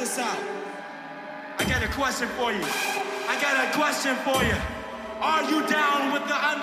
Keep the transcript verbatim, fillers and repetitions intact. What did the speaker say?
this out. I got a question for you. I got a question for you. Are you down with the